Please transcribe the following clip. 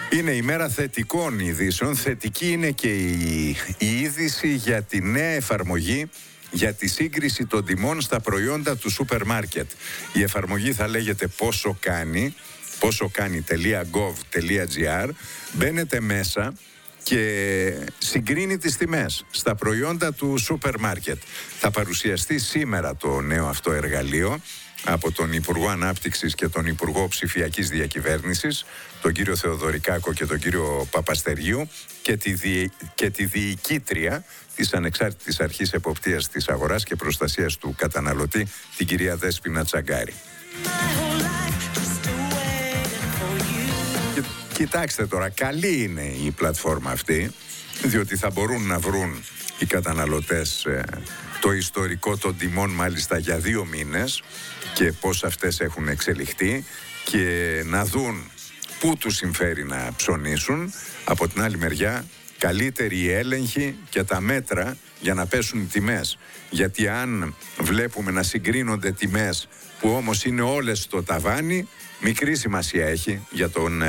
Είναι η μέρα θετικών ειδήσεων. Θετική είναι και η είδηση για τη νέα εφαρμογή για τη σύγκριση των τιμών στα προϊόντα του σούπερ μάρκετ. Η εφαρμογή θα λέγεται ποσοκάνει.gov.gr. Μπαίνετε μέσα και συγκρίνει τις τιμές στα προϊόντα του σούπερ μάρκετ. Θα παρουσιαστεί σήμερα το νέο αυτό εργαλείο από τον Υπουργό Ανάπτυξης και τον Υπουργό Ψηφιακής Διακυβέρνησης, τον κύριο Θεοδωρικάκο και τον κύριο Παπαστεργίου, και τη διοικήτρια της Ανεξάρτητης Αρχής Εποπτείας της Αγοράς και Προστασίας του Καταναλωτή, την κυρία Δέσποινα Τσαγκάρη. Κοιτάξτε τώρα, καλή είναι η πλατφόρμα αυτή, διότι θα μπορούν να βρουν οι καταναλωτές το ιστορικό των τιμών μάλιστα για 2 μήνες και πώς αυτές έχουν εξελιχθεί και να δουν πού τους συμφέρει να ψωνίσουν. Από την άλλη μεριά, καλύτερη έλεγχη και τα μέτρα για να πέσουν οι τιμές. Γιατί αν βλέπουμε να συγκρίνονται τιμές που όμως είναι όλες στο ταβάνι, μικρή σημασία έχει για τον